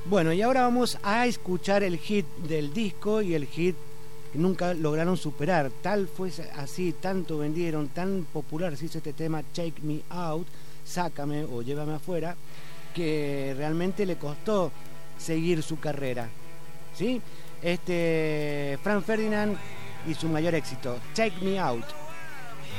Bueno, y ahora vamos a escuchar el hit del disco y el hit que nunca lograron superar. Tal fue así, tanto vendieron, tan popular se hizo este tema, Take Me Out, sácame o llévame afuera, que realmente le costó seguir su carrera, ¿sí? Franz Ferdinand y su mayor éxito, Take Me Out.